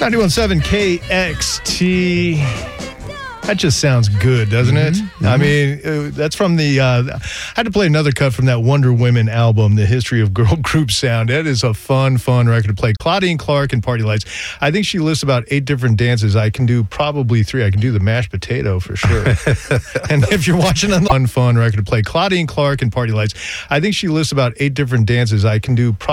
91.7 KXT. That just sounds good, doesn't it? Mm-hmm. I mean, that's from the... I had to play another cut from that Wonder Women album, The History of Girl Group Sound. That is a fun record to play. Claudine Clark and Party Lights. I think she lists about 8 different dances. I can do probably 3. I can do the mashed potato for sure. And if you're watching on the fun record to play, Claudine Clark and Party Lights. I think she lists about 8 different dances. I can do